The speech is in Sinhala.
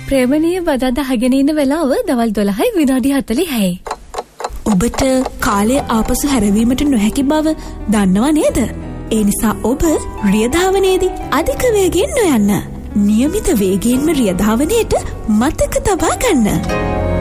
ප්‍රේමණීය බදා අහගෙන ඉන්න වෙලාව දවල් 12යි විනාඩි 46යි. ඔබට කාලය ආපසු හැරවීමට නොහැකි බව දන්නව නේද? ඒ නිසා ඔබ රියධාවනයේදී අධික වේගයෙන් නොයන්න. නියමිත වේගයෙන්ම රියධාවනයේට මතක තබා ගන්න.